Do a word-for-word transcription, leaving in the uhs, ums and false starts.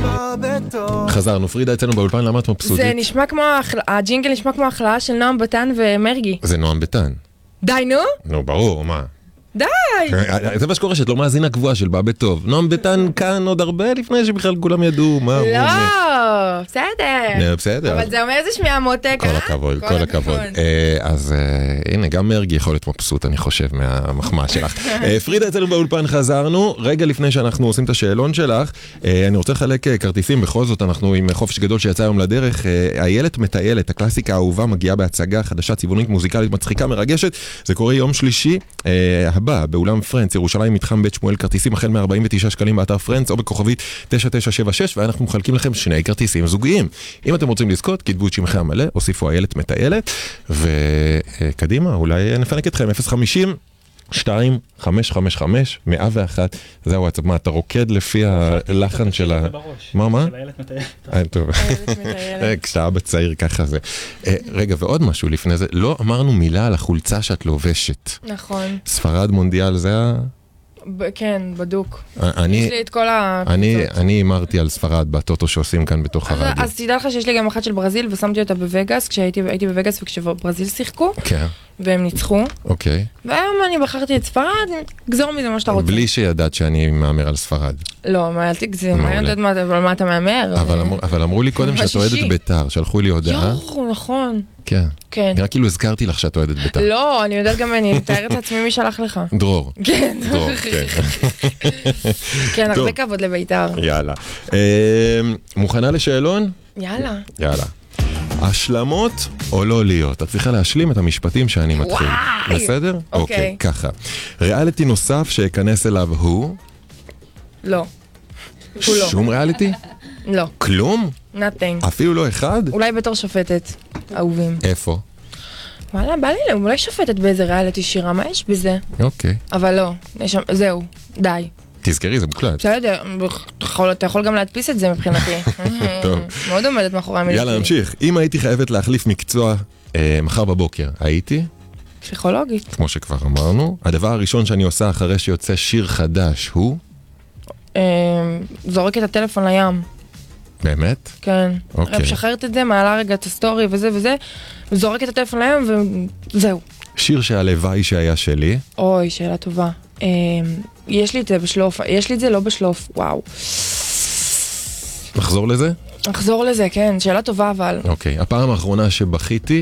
חזרנו, פרידה אצלנו באולפן, למה את מבסוטית? זה נשמע כמו, הג'ינגל נשמע כמו החלאה של נועם בטן ומרגי. זה נועם בטן. די, נו? נו, ברור, מה? די! זה מה שקורה שאת לא מאזינה קבועה של בא בטוב. נועם בטן כאן עוד הרבה לפני שבכלל כולם ידעו מה... לא, בסדר. בסדר. אבל זה אומר איזה שמיעה מותק, כל הכבוד, כל הכבוד. אז הנה, גם מרגי יכול להיות מבסוט, אני חושב, מהמחמאה שלך. פרידה אצלנו באולפן חזרנו. רגע לפני שאנחנו עושים את השאלון שלך, אני רוצה לחלק כרטיסים. בכל זאת, אנחנו עם חופש גדול שיצא היום לדרך. איילת מטיילת, הקלאסיקה האהובה, מגיעה בהצגה חדשה, צבעונית, מוזיקלית, מצחיקה, מרגשת. זה קורה יום שלישי הבא, באולם פרנץ, ירושלים, מתחם בית שמואל, כרטיסים החל מ-ארבעים ותשעה שקלים באתר פרנץ, או בכוכבית תשע תשע שבע שש, ואנחנו מחלקים לכם שני כרטיסים זוגיים. אם אתם רוצים לזכות, כתבו את שמכם המלא, הוסיפו איילת מטיילת, וקדימה, אולי נפנק אתכם, אפס חמישים שתיים חמש חמש חמש מאה ואחת. זהו, מה, אתה רוקד לפי הלחן של ה... מה, מה? של איילת מטיילת. טוב. כשאתה אבא צעיר ככה זה. רגע, ועוד משהו לפני זה, לא אמרנו מילה על החולצה שאת לובשת. נכון. ספרד מונדיאל זה ה... כן, בדוק. אני, יש לי את כל הקבוצות. אני, אני אמרתי על ספרד בטוטו שעושים כאן בתוך הרדיו. אז תדע לך שיש לי גם אחת של ברזיל, ושמתי אותה בווגאס, כשהייתי הייתי בווגאס וכשברזיל שיחקו, כן. והם ניצחו. אוקיי. והיום אני בחרתי את ספרד, גזור מזה מה שאתה רוצה. בלי שידעת שאני מאמר על ספרד. לא, מה, אל תגזים, אני יודעת מה, אבל מה אתה מאמר? אבל, אמר, אבל אמרו לי קודם שאת אוהדת ביתר, שלחו לי הודעה. יו, נכון. כן. כן. נראה כאילו הזכרתי לך שאת אוהדת ביתר. לא, אני יודעת גם, אני מתארת לעצמי מי שלח לך. דרור. כן. דרור, כן. כן, הרבה כבוד לביתר. יאללה. מוכנה לשאלון? יאללה. יאללה. השלמות או לא להיות? את צריכה להשלים את המשפטים שאני מתחיל. וואי! בסדר? אוקיי. ככה. ריאליטי נוסף שיכנס אליו הוא? לא. הוא לא. שום ריאליטי? לא. כלום? nothing. אפילו לא אחד? אולי בתור שופטת, אהובים. איפה? וואלה, בא לי, אולי שופטת באיזה ריאליטי שירה, מה יש בזה? אוקיי. אבל לא, יש שם, זהו, די. תזכרי, זה מוקלט. בסדר, אתה יכול גם להדפיס את זה מבחינתי. טוב. מאוד עומדת מאחורי המילים. יאללה, נמשיך. אם הייתי חייבת להחליף מקצוע אה, מחר בבוקר, הייתי? פסיכולוגית. כמו שכבר אמרנו. הדבר הראשון שאני עושה אחרי שיוצא שיר חדש הוא? אה, זורק את הטלפון לים. באמת? כן. אוקיי. משחררת את זה, מעלה רגע את הסטורי וזה וזה, וזורק את הטלפון לים וזהו. שיר שהלוואי שהיה שלי? אוי, שאלה טובה. אה, יש לי את זה בשלוף, יש לי את זה לא בשלוף, וואו. נחזור לזה? נחזור לזה, כן, שאלה טובה אבל. אוקיי, הפעם האחרונה שבכיתי